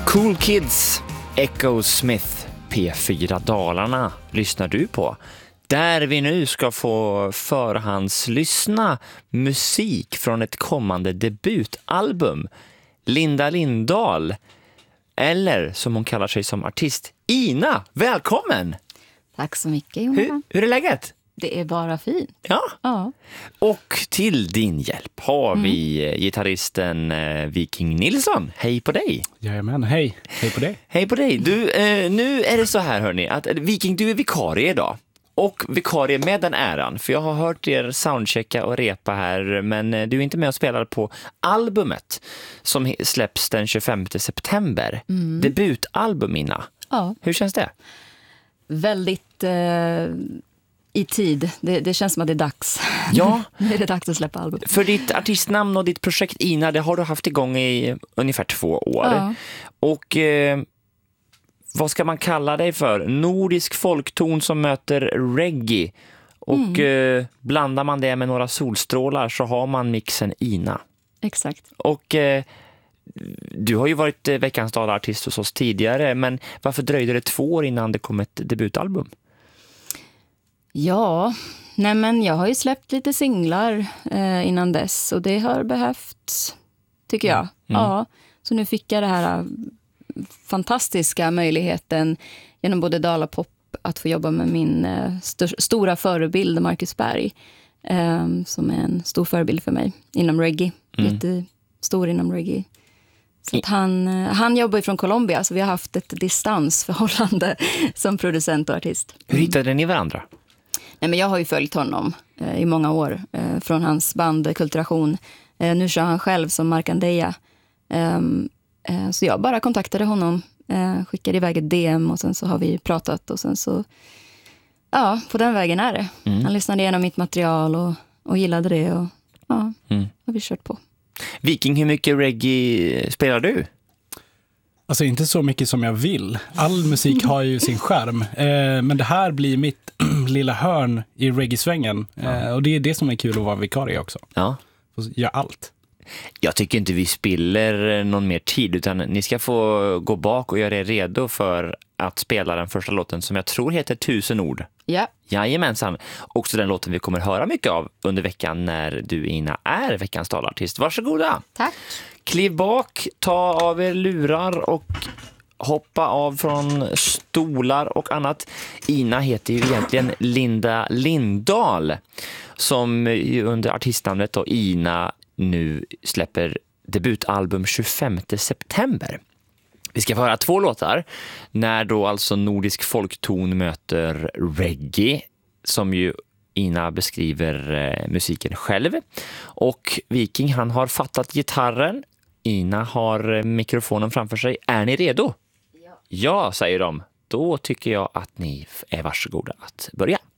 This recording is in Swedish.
Cool Kids, Echo Smith, P4 Dalarna lyssnar du på. Där vi nu ska få förhandslyssna musik från ett kommande debutalbum. Linda Lindahl, eller som hon kallar sig som artist, Ina. Välkommen! Tack så mycket, Jonas. Hur är läget? Det är bara fint. Ja. Och till din hjälp har vi gitarristen Viking Nilsson. Hej på dig. Jajamän, hej. Hej på dig. Hej på dig. Du, nu är det så här hörni, att Viking, du är vikarie idag. Och vikarie med den äran, för jag har hört er soundchecka och repa här, men du är inte med och spelar på albumet som släpps den 25 september. Debutalbum, Ina. Ja. Hur känns det? Väldigt i tid. Det känns som att det är dags. Ja. Nu är det dags att släppa album. För ditt artistnamn och ditt projekt Ina, det har du haft igång i ungefär 2 år. Ja. Och vad ska man kalla dig för? Nordisk folkton som möter reggae. Och blandar man det med några solstrålar så har man mixen Ina. Exakt. Och du har ju varit Veckans Dalartist hos oss tidigare, men varför dröjde det 2 år innan det kom ett debutalbum? Ja, nej men jag har ju släppt lite singlar innan dess och det har behövts, tycker jag. Ja, så nu fick jag det här fantastiska möjligheten genom både Dalapop att få jobba med min stora förebild Marcus Berg, som är en stor förebild för mig inom reggae. Jättestor inom reggae. Så att han jobbar ju från Colombia, så vi har haft ett distansförhållande som producent och artist. Hur hittade ni varandra? Nej, men jag har ju följt honom i många år från hans band Kulturation. Nu kör han själv som Markandeya. Så jag bara kontaktade honom, skickade iväg ett DM och sen så har vi pratat och sen så, ja, på den vägen är det. Han lyssnade igenom mitt material och gillade det och ja, har vi kört på. Viking, hur mycket reggae spelar du? Alltså inte så mycket som jag vill. All musik har ju sin skärm. Men det här blir mitt lilla hörn i reggae-svängen. Och det är det som är kul att vara vikarie också. Ja. Och göra allt. Jag tycker inte vi spiller någon mer tid, utan ni ska få gå bak och göra er redo för att spela den första låten som jag tror heter 1000 ord. Ja. Jajamensan. Också den låten vi kommer höra mycket av under veckan när du, Ina, är Veckans Dalartist. Varsågoda. Tack. Kliv bak, ta av er lurar och hoppa av från stolar och annat. Ina heter ju egentligen Linda Lindahl, som under artistnamnet och Ina nu släpper debutalbum 25 september. Vi ska få höra 2 låtar när då alltså nordisk folkton möter reggae, som ju Ina beskriver musiken själv. Och Viking, han har fattat gitarren. Ina har mikrofonen framför sig. Är ni redo? Ja, säger de. Då tycker jag att ni är varsågoda att börja.